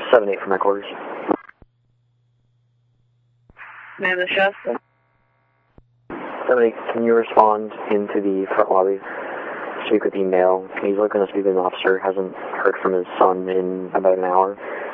7-8 from headquarters. Man, the Shasta. 7-8, can you respond into the front lobby? Speak with the male. He's looking to speak with an officer. Hasn't heard from his son in about an hour.